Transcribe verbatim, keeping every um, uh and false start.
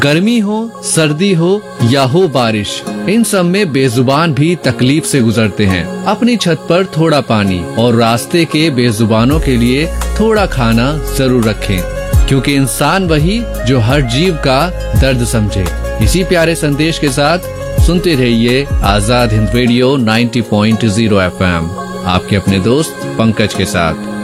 गर्मी हो, सर्दी हो या हो बारिश, इन सब में बेजुबान भी तकलीफ से गुजरते हैं। अपनी छत पर थोड़ा पानी और रास्ते के बेजुबानों के लिए थोड़ा खाना जरूर रखें, क्योंकि इंसान वही जो हर जीव का दर्द समझे। इसी प्यारे संदेश के साथ सुनते रहिए आजाद हिंद रेडियो नब्बे पॉइंट शून्य एफ एम, आपके अपने दोस्त पंकज के साथ।